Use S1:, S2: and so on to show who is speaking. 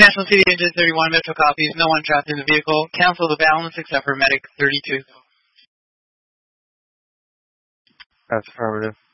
S1: National City Engine 31, Metro copies. No one trapped in the vehicle. Cancel the balance except for Medic 32.
S2: That's affirmative.